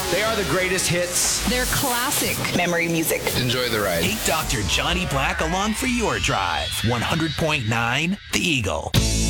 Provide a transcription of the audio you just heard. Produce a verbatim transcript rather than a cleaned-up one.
They are the greatest hits. They're classic memory music. Enjoy the ride. Take Doctor Johnny Black along for your drive. one hundred point nine The Eagle.